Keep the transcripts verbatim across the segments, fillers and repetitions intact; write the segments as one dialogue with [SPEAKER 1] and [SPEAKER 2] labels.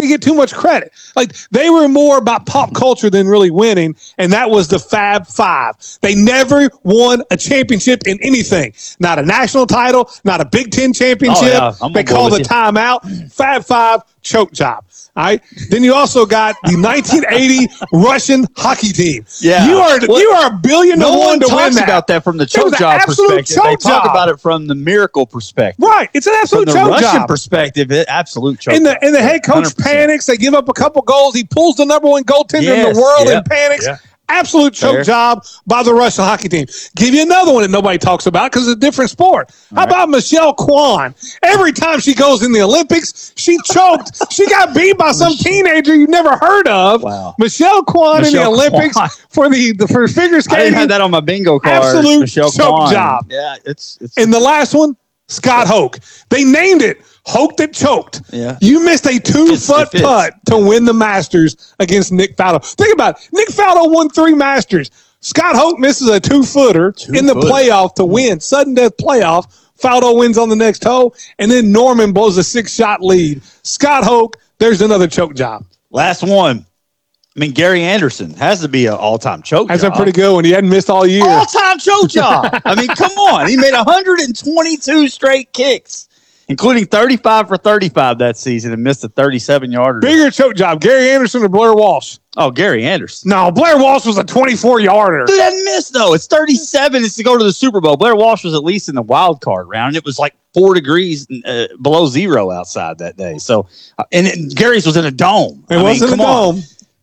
[SPEAKER 1] they get too much credit. Like, they were more about pop culture than really winning, and that was the Fab Five. They never won a championship in anything. Not a national title, not a Big Ten championship.
[SPEAKER 2] Oh, yeah.
[SPEAKER 1] They called a timeout. Fab Five, choke job. All right. Then you also got the nineteen eighty Russian hockey team.
[SPEAKER 2] Yeah.
[SPEAKER 1] You are
[SPEAKER 2] well,
[SPEAKER 1] you are a billion
[SPEAKER 2] no
[SPEAKER 1] to one
[SPEAKER 2] one
[SPEAKER 1] to
[SPEAKER 2] talks
[SPEAKER 1] win that.
[SPEAKER 2] about that from the choke job perspective. They talk job. about it from the miracle perspective.
[SPEAKER 1] Right. It's an absolute
[SPEAKER 2] from the
[SPEAKER 1] choke
[SPEAKER 2] Russian
[SPEAKER 1] job.
[SPEAKER 2] perspective, it, absolute choke
[SPEAKER 1] and the
[SPEAKER 2] job.
[SPEAKER 1] and the head coach one hundred percent panics. They give up a couple goals. He pulls the number one goaltender
[SPEAKER 2] yes,
[SPEAKER 1] in the world
[SPEAKER 2] yep,
[SPEAKER 1] and panics.
[SPEAKER 2] yeah.
[SPEAKER 1] Absolute choke Fair. job by the Russian hockey team. Give you another one that nobody talks about because it's a different sport. All How right. about Michelle Kwan? Every time she goes in the Olympics, she choked. She got beat by some teenager you never heard of.
[SPEAKER 2] Wow.
[SPEAKER 1] Michelle Kwan Michelle in the Olympics Kwan. for the, the for figure skating.
[SPEAKER 2] I didn't have that on my bingo card.
[SPEAKER 1] Absolute
[SPEAKER 2] Michelle
[SPEAKER 1] choke
[SPEAKER 2] Kwan.
[SPEAKER 1] job.
[SPEAKER 2] Yeah, it's, it's
[SPEAKER 1] and the last one, Scott Hoke. They named it Hoke that choked.
[SPEAKER 2] Yeah.
[SPEAKER 1] You missed a two-foot putt to win the Masters against Nick Faldo. Think about it. Nick Faldo won three Masters. Scott Hoke misses a two-footer two in the footer. playoff to win. Sudden death playoff. Faldo wins on the next hole, and then Norman blows a six-shot lead. Scott Hoke, there's another choke job.
[SPEAKER 2] Last one. I mean, Gary Anderson has to be an all-time choke
[SPEAKER 1] That's
[SPEAKER 2] job.
[SPEAKER 1] That's a pretty good one. He hadn't missed all year.
[SPEAKER 2] All-time choke job. I mean, come on. He made one hundred twenty-two straight kicks, including thirty-five for thirty-five that season, and missed a thirty-seven-yarder.
[SPEAKER 1] Bigger choke job, Gary Anderson or Blair Walsh?
[SPEAKER 2] Oh, Gary Anderson.
[SPEAKER 1] No, Blair Walsh was a twenty-four-yarder.
[SPEAKER 2] Dude, that missed, though. It's thirty-seven. It's to go to the Super Bowl. Blair Walsh was at least in the wild card round. It was like four degrees uh, below zero outside that day. So, uh, and it, Gary's was in a dome.
[SPEAKER 1] It I was mean, in a dome. On.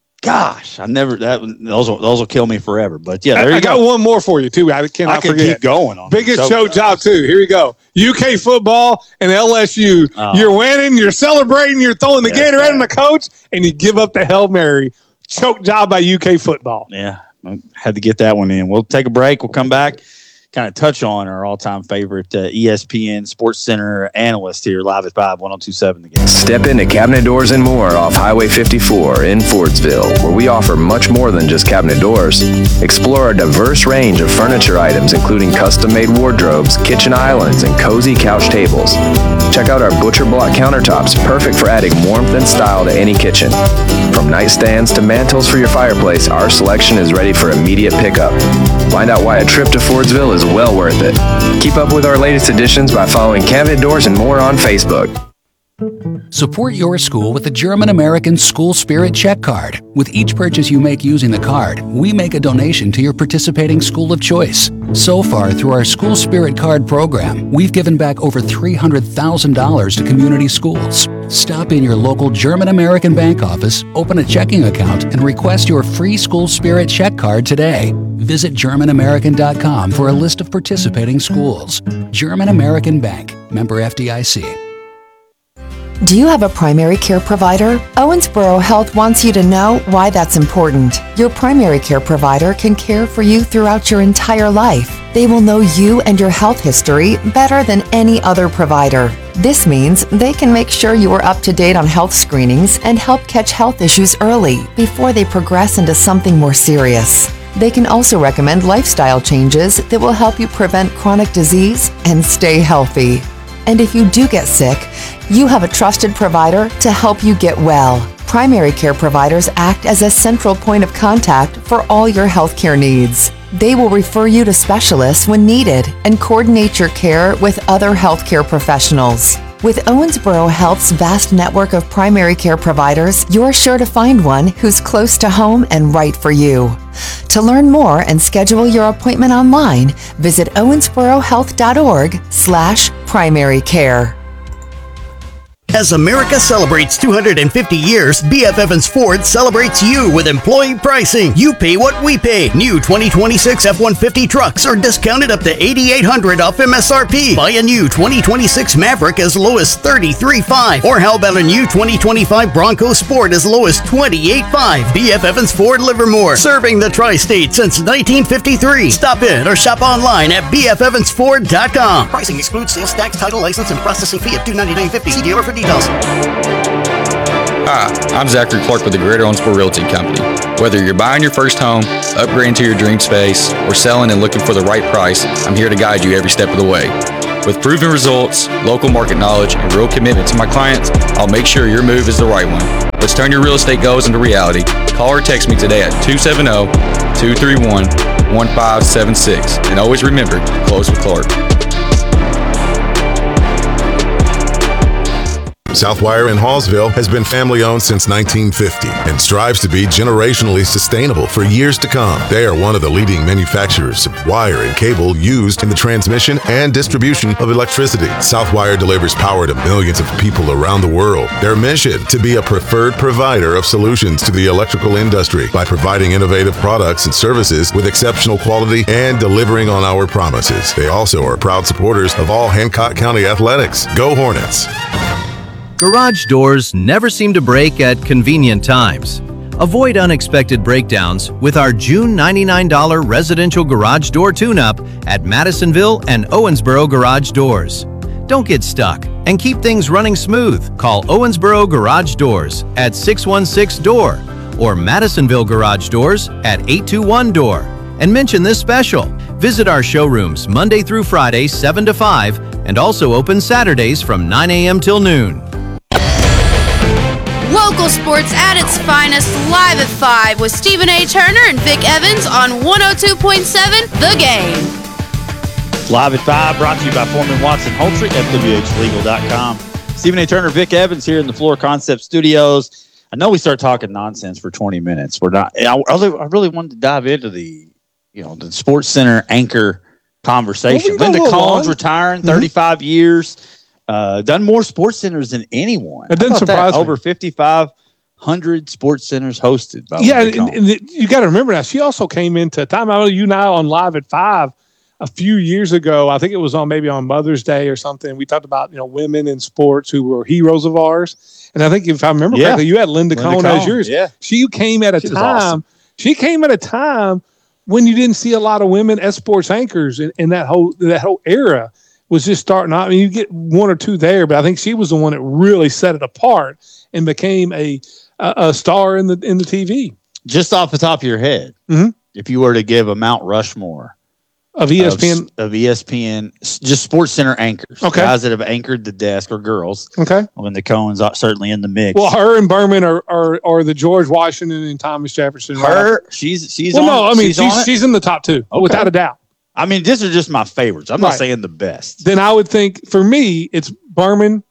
[SPEAKER 2] Gosh, I never that those will, those will kill me forever. But yeah, there
[SPEAKER 1] I,
[SPEAKER 2] you
[SPEAKER 1] I
[SPEAKER 2] go.
[SPEAKER 1] got one more for you too. I cannot
[SPEAKER 2] I can
[SPEAKER 1] forget.
[SPEAKER 2] keep going on
[SPEAKER 1] biggest show job too. Here we go. U K football and L S U. Oh. You're winning. You're celebrating. You're throwing the yeah, Gatorade on the coach, and you give up the Hail Mary. Choke job by U K football.
[SPEAKER 2] Yeah, I had to get that one in. We'll take a break. We'll come back. Kind of touch on our all-time favorite uh, E S P N Sports Center analyst here live at five one oh two seven The Game.
[SPEAKER 3] Step into Cabinet Doors and More off Highway fifty-four in Fordsville, where we offer much more than just cabinet doors. Explore a diverse range of furniture items, including custom-made wardrobes, kitchen islands, and cozy couch tables. Check out our butcher block countertops, perfect for adding warmth and style to any kitchen. From nightstands to mantles for your fireplace, our selection is ready for immediate pickup. Find out why a trip to Fordsville is well worth it. Keep up with our latest additions by following Cabinet Doors and More on Facebook.
[SPEAKER 4] Support your school with the German-American School Spirit Check Card. With each purchase you make using the card, we make a donation to your participating school of choice. So far, through our School Spirit Card program, we've given back over three hundred thousand dollars to community schools. Stop in your local German-American bank office, open a checking account, and request your free School Spirit Check Card today. Visit German American dot com for a list of participating schools. German American Bank, member F D I C.
[SPEAKER 5] Do you have a primary care provider? Owensboro Health wants you to know why that's important. Your primary care provider can care for you throughout your entire life. They will know you and your health history better than any other provider. This means they can make sure you are up to date on health screenings and help catch health issues early before they progress into something more serious. They can also recommend lifestyle changes that will help you prevent chronic disease and stay healthy. And if you do get sick, you have a trusted provider to help you get well. Primary care providers act as a central point of contact for all your healthcare needs. They will refer you to specialists when needed and coordinate your care with other healthcare professionals. With Owensboro Health's vast network of primary care providers, you're sure to find one who's close to home and right for you. To learn more and schedule your appointment online, visit owensborohealth.org slash primary care.
[SPEAKER 6] As America celebrates two hundred fifty years, B F Evans Ford celebrates you with employee pricing. You pay what we pay. New twenty twenty-six F one fifty trucks are discounted up to eight thousand eight hundred dollars off M S R P. Buy a new twenty twenty-six Maverick as low as thirty-three thousand five hundred dollars. Or how about a new twenty twenty-five Bronco Sport as low as twenty-eight thousand five hundred dollars. B F Evans Ford Livermore, serving the tri-state since nineteen fifty-three. Stop in or shop online at b f evans ford dot com. Pricing excludes sales tax, title, license, and processing fee of two hundred ninety-nine dollars and fifty cents. See dealer for details.
[SPEAKER 7] Hi, I'm Zachary Clark with the Greater Owensboro Realty Company. Whether you're buying your first home, upgrading to your dream space, or selling and looking for the right price, I'm here to guide you every step of the way. With proven results, local market knowledge, and real commitment to my clients, I'll make sure your move is the right one. Let's turn your real estate goals into reality. Call or text me today at two seven zero, two three one, one five seven six. And always remember, close with Clark.
[SPEAKER 8] Southwire in Hallsville has been family-owned since nineteen fifty and strives to be generationally sustainable for years to come. They are one of the leading manufacturers of wire and cable used in the transmission and distribution of electricity. Southwire delivers power to millions of people around the world. Their mission, to be a preferred provider of solutions to the electrical industry by providing innovative products and services with exceptional quality and delivering on our promises. They also are proud supporters of all Hancock County athletics. Go Hornets!
[SPEAKER 9] Garage doors never seem to break at convenient times. Avoid unexpected breakdowns with our June ninety-nine dollars residential garage door tune-up at Madisonville and Owensboro Garage Doors. Don't get stuck and keep things running smooth. Call Owensboro Garage Doors at six one six D O O R or Madisonville Garage Doors at eight two one D O O R and mention this special. Visit our showrooms Monday through Friday, seven to five, and also open Saturdays from nine a.m. till noon.
[SPEAKER 10] Local sports at its finest, live at five with Stephen A. Turner and Vic Evans on one oh two point seven The Game.
[SPEAKER 2] Live at five, brought to you by Foreman Watson Holtry, F W H legal dot com. Stephen A. Turner, Vic Evans here in the Floor Concept Studios. I know we start talking nonsense for twenty minutes. We're not. I really, I really wanted to dive into the, you know, the Sports Center anchor conversation.
[SPEAKER 1] Well, we
[SPEAKER 2] Linda Collins
[SPEAKER 1] on.
[SPEAKER 2] retiring, thirty-five mm-hmm. years. Uh, done more sports centers than anyone.
[SPEAKER 1] It doesn't surprise me.
[SPEAKER 2] Over fifty-five hundred sports centers hosted. By
[SPEAKER 1] yeah, and, and you got to remember now, she also came into time. I know you and I on Live at five a few years ago. I think it was on maybe on Mother's Day or something. We talked about, you know, women in sports who were heroes of ours. And I think if I remember
[SPEAKER 2] yeah.
[SPEAKER 1] correctly, you had Linda, Linda Cohn as yours.
[SPEAKER 2] Yeah.
[SPEAKER 1] She came at a
[SPEAKER 2] she
[SPEAKER 1] time.
[SPEAKER 2] Awesome.
[SPEAKER 1] She came at a time when you didn't see a lot of women as sports anchors in, in that whole that whole era. Was just starting out. I mean, you get one or two there, but I think she was the one that really set it apart and became a a, a star in the in the T V.
[SPEAKER 2] Just off the top of your head,
[SPEAKER 1] mm-hmm.
[SPEAKER 2] if you were to give a Mount Rushmore
[SPEAKER 1] of E S P N
[SPEAKER 2] of, of E S P N, just Sports Center anchors,
[SPEAKER 1] okay.
[SPEAKER 2] guys that have anchored the desk or girls.
[SPEAKER 1] Okay,
[SPEAKER 2] when the Cohens are certainly in the mix.
[SPEAKER 1] Well, her and Berman are are, are the George Washington and Thomas Jefferson.
[SPEAKER 2] Her, right? she's she's.
[SPEAKER 1] Well,
[SPEAKER 2] on,
[SPEAKER 1] no, I mean
[SPEAKER 2] she's
[SPEAKER 1] she's, she's in the top two okay. without a doubt.
[SPEAKER 2] I mean, these are just my favorites. I'm
[SPEAKER 1] right.
[SPEAKER 2] not saying the best.
[SPEAKER 1] Then I would think for me, it's Berman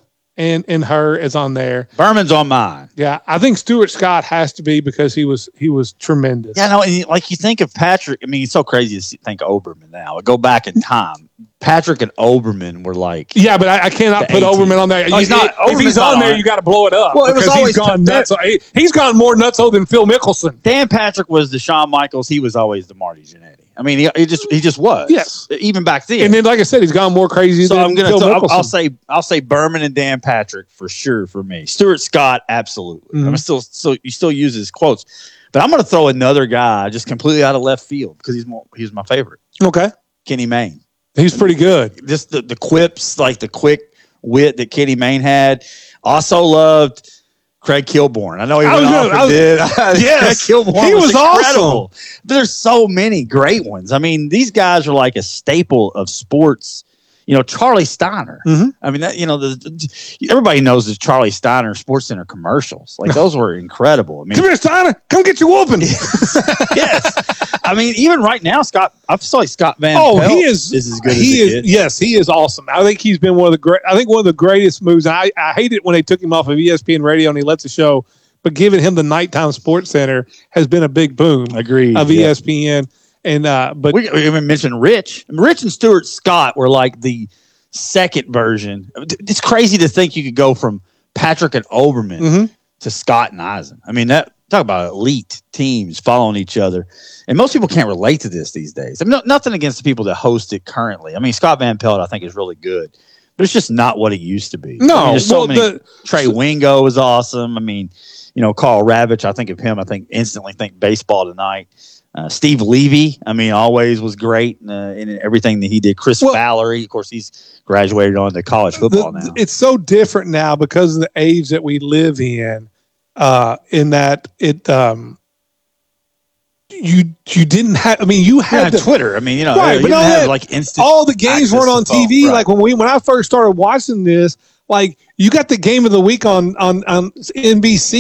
[SPEAKER 1] and and her is on there.
[SPEAKER 2] Berman's on mine.
[SPEAKER 1] Yeah, I think Stuart Scott has to be because he was he was tremendous.
[SPEAKER 2] Yeah, no, and like you think of Patrick. I mean, it's so crazy to think Oberman now. Go back in time. Patrick and Oberman were like.
[SPEAKER 1] Yeah, but I, I cannot put eighteen. Oberman on there.
[SPEAKER 2] Oh, he's
[SPEAKER 1] you,
[SPEAKER 2] not,
[SPEAKER 1] if he's on, on there, it. you got to blow it up.
[SPEAKER 2] Well, it was
[SPEAKER 1] because
[SPEAKER 2] always
[SPEAKER 1] he's gone nuts. He, he's gone more nutso than Phil Mickelson.
[SPEAKER 2] Dan Patrick was the Shawn Michaels. He was always the Marty Jannetty. I mean, he, he just he just was.
[SPEAKER 1] Yes,
[SPEAKER 2] even back then.
[SPEAKER 1] And then, like I said, he's gone more crazy
[SPEAKER 2] so
[SPEAKER 1] than
[SPEAKER 2] I'm gonna
[SPEAKER 1] Phil
[SPEAKER 2] so
[SPEAKER 1] Mickelson.
[SPEAKER 2] I'll, I'll say I'll say Berman and Dan Patrick for sure for me. Stuart Scott, absolutely. Mm-hmm. I'm still so you still use his quotes, but I'm going to throw another guy just completely out of left field because he's more, he's my favorite.
[SPEAKER 1] Okay,
[SPEAKER 2] Kenny Mayne.
[SPEAKER 1] He's pretty good.
[SPEAKER 2] Just the, the quips, like the quick wit that Kenny Mayne had. Also loved Craig Kilborn. I know he went off and did.
[SPEAKER 1] Yes,
[SPEAKER 2] Craig Kilborn
[SPEAKER 1] he was,
[SPEAKER 2] was incredible.
[SPEAKER 1] Awesome.
[SPEAKER 2] There's so many great ones. I mean, these guys are like a staple of sports. You know, Charlie Steiner.
[SPEAKER 1] Mm-hmm.
[SPEAKER 2] I mean, that, you know, the, the, everybody knows the Charlie Steiner Sports Center commercials. Like those were incredible. I mean,
[SPEAKER 1] come here, Steiner. Come get your whooping.
[SPEAKER 2] Yes. I mean, even right now, Scott. I feel like Scott Van
[SPEAKER 1] Oh,
[SPEAKER 2] Pelt
[SPEAKER 1] he is,
[SPEAKER 2] is as good
[SPEAKER 1] he
[SPEAKER 2] as
[SPEAKER 1] is.
[SPEAKER 2] it
[SPEAKER 1] Yes, he is awesome. I think he's been one of the great. I think one of the greatest moves. I I hate it when they took him off of E S P N Radio and he lets the show. But giving him the nighttime Sports Center has been a big boom.
[SPEAKER 2] Agreed.
[SPEAKER 1] Of
[SPEAKER 2] yeah.
[SPEAKER 1] E S P N. And uh, but
[SPEAKER 2] we, we even mentioned Rich. Rich and Stuart Scott were like the second version. It's crazy to think you could go from Patrick and Oberman
[SPEAKER 1] mm-hmm.
[SPEAKER 2] to Scott and Eisen. I mean, that talk about elite teams following each other. And most people can't relate to this these days. I mean, no, nothing against the people that host it currently. I mean, Scott Van Pelt, I think, is really good. But it's just not what it used to be.
[SPEAKER 1] No.
[SPEAKER 2] I mean, there's so
[SPEAKER 1] well,
[SPEAKER 2] many.
[SPEAKER 1] The,
[SPEAKER 2] Trey Wingo is awesome. I mean, you know, Carl Ravitch, I think of him, I think instantly think baseball tonight. Uh, Steve Levy, I mean, always was great uh, in everything that he did. Chris
[SPEAKER 1] well,
[SPEAKER 2] Valerie, of course, he's graduated on to college football
[SPEAKER 1] the,
[SPEAKER 2] now.
[SPEAKER 1] It's so different now because of the age that we live in, uh, in that it, um, you you didn't have. I mean, you had
[SPEAKER 2] Yeah,
[SPEAKER 1] to,
[SPEAKER 2] Twitter. I mean, you know,
[SPEAKER 1] right,
[SPEAKER 2] you
[SPEAKER 1] but
[SPEAKER 2] didn't
[SPEAKER 1] all
[SPEAKER 2] have
[SPEAKER 1] that-
[SPEAKER 2] like instant.
[SPEAKER 1] all the games
[SPEAKER 2] access
[SPEAKER 1] weren't
[SPEAKER 2] to
[SPEAKER 1] on
[SPEAKER 2] phone.
[SPEAKER 1] T V.
[SPEAKER 2] Right.
[SPEAKER 1] Like when we when I first started watching this, like you got the game of the week on on on N B C.